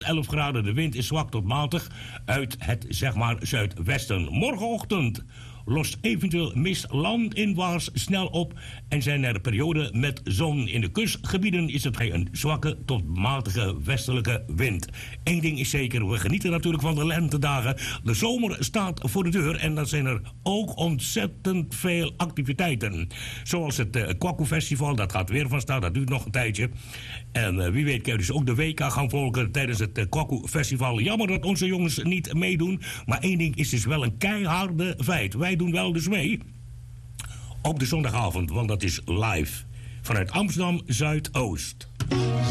11 graden, de wind is zwak tot matig uit het, zeg maar, zuidwesten. Morgenochtend lost eventueel mist landinwaarts snel op en zijn er perioden met zon. In de kustgebieden is het een zwakke tot matige westelijke wind. Eén ding is zeker, we genieten natuurlijk van de lentedagen. De zomer staat voor de deur en dan zijn er ook ontzettend veel activiteiten. Zoals het Kwaku Festival, dat gaat weer van start, dat duurt nog een tijdje. En wie weet kun je dus ook de WK gaan volgen tijdens het Kwaku Festival. Jammer dat onze jongens niet meedoen, maar één ding is dus wel een keiharde feit. Wij doen wel dus mee op de zondagavond, want dat is live vanuit Amsterdam Zuidoost.